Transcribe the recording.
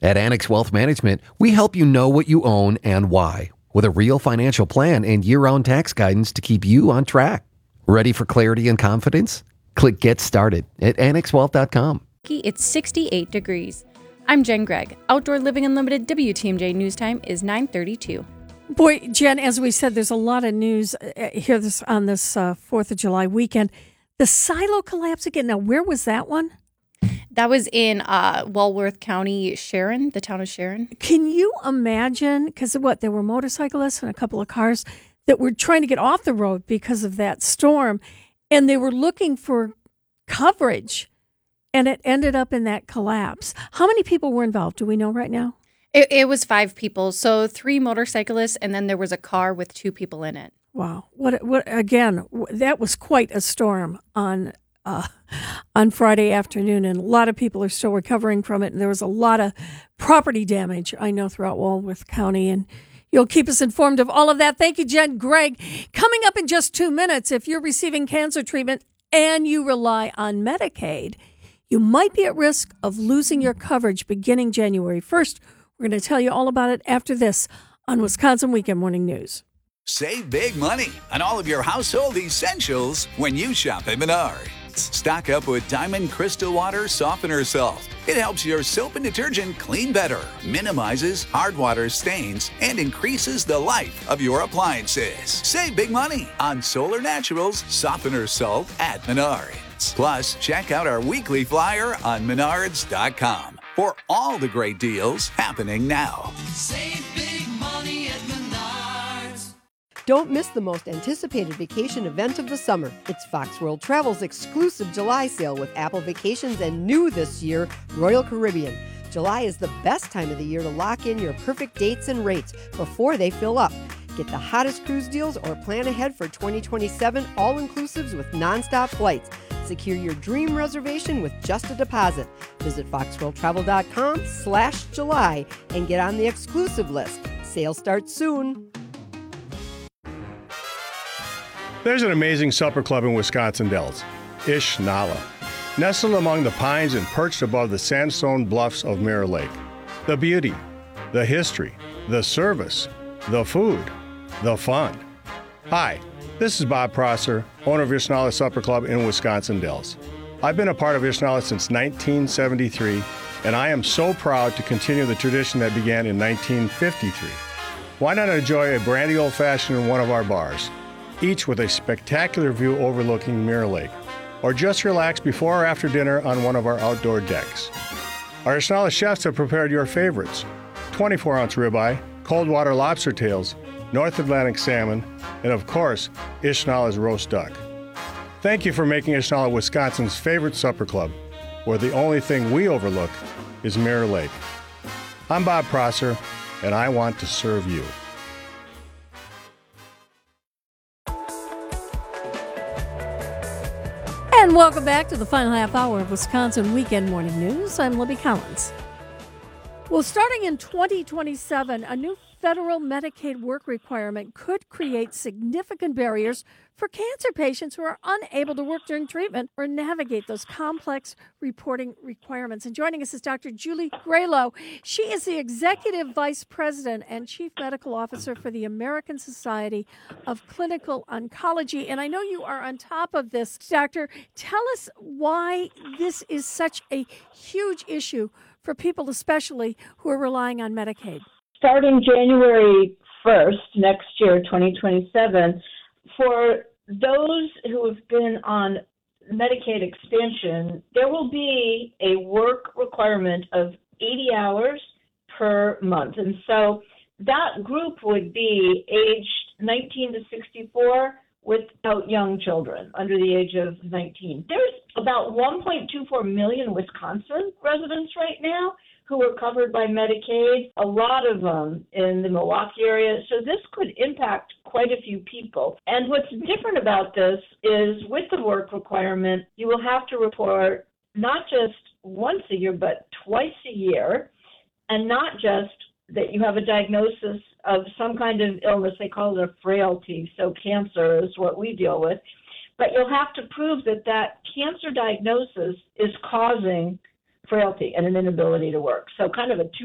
At Annex Wealth Management, we help you know what you own and why, with a real financial plan and year-round tax guidance to keep you on track. Ready for clarity and confidence? Click Get Started at annexwealth.com. It's 68 degrees. I'm Jen Gregg. Outdoor Living Unlimited WTMJ News Time is 9:32. Boy, Jen, as we said, there's a lot of news here on this 4th of July weekend. The silo collapse again. Now, where was that one? That was in Walworth County, Sharon, the town of Sharon. Can you imagine? Because there were motorcyclists and a couple of cars that were trying to get off the road because of that storm, and they were looking for coverage, and it ended up in that collapse. How many people were involved? Do we know right now? It was 5 people, so 3 motorcyclists, and then there was a car with 2 people in it. Wow! What again? That was quite a storm on Friday afternoon, and a lot of people are still recovering from it. And there was a lot of property damage, I know, throughout Walworth County, and you'll keep us informed of all of that. Thank you, Jen Gregg. Coming up in just 2 minutes, if you're receiving cancer treatment and you rely on Medicaid, you might be at risk of losing your coverage beginning January 1st. We're going to tell you all about it after this on Wisconsin Weekend Morning News. Save big money on all of your household essentials when you shop at Menards. Stock up with Diamond Crystal Water Softener Salt. It helps your soap and detergent clean better, minimizes hard water stains, and increases the life of your appliances. Save big money on Solar Naturals Softener Salt at Menards. Plus, check out our weekly flyer on menards.com for all the great deals happening now. Save big money at Menards. Don't miss the most anticipated vacation event of the summer. It's Fox World Travel's exclusive July sale with Apple Vacations and new this year, Royal Caribbean. July is the best time of the year to lock in your perfect dates and rates before they fill up. Get the hottest cruise deals or plan ahead for 2027 all-inclusives with nonstop flights. Secure your dream reservation with just a deposit. Visit foxworldtravel.com/July and get on the exclusive list. Sale starts soon. There's an amazing supper club in Wisconsin Dells, Ish Nala, nestled among the pines and perched above the sandstone bluffs of Mirror Lake. The beauty, the history, the service, the food, the fun. Hi, this is Bob Prosser, owner of Ish Nala Supper Club in Wisconsin Dells. I've been a part of Ish Nala since 1973, and I am so proud to continue the tradition that began in 1953. Why not enjoy a brandy old-fashioned in one of our bars, each with a spectacular view overlooking Mirror Lake, or just relax before or after dinner on one of our outdoor decks. Our Ish Nala chefs have prepared your favorites: 24-ounce ribeye, cold water lobster tails, North Atlantic salmon, and of course, Ish Nala's roast duck. Thank you for making Ish Nala Wisconsin's favorite supper club, where the only thing we overlook is Mirror Lake. I'm Bob Prosser, and I want to serve you. And welcome back to the final half hour of Wisconsin Weekend Morning News. I'm Libby Collins. Well, starting in 2027, a new federal Medicaid work requirement could create significant barriers for cancer patients who are unable to work during treatment or navigate those complex reporting requirements. And joining us is Dr. Julie Graylow. She is the Executive Vice President and Chief Medical Officer for the American Society of Clinical Oncology. And I know you are on top of this, Doctor. Tell us why this is such a huge issue for people, especially who are relying on Medicaid. Starting January 1st, next year, 2027, for those who have been on Medicaid expansion, there will be a work requirement of 80 hours per month. And so that group would be aged 19 to 64 without young children under the age of 19. There's about 1.24 million Wisconsin residents right now who are covered by Medicaid, a lot of them in the Milwaukee area. So this could impact quite a few people. And what's different about this is with the work requirement, you will have to report not just once a year, but twice a year, and not just that you have a diagnosis of some kind of illness, they call it a frailty, so cancer is what we deal with, but you'll have to prove that that cancer diagnosis is causing frailty and an inability to work. So kind of a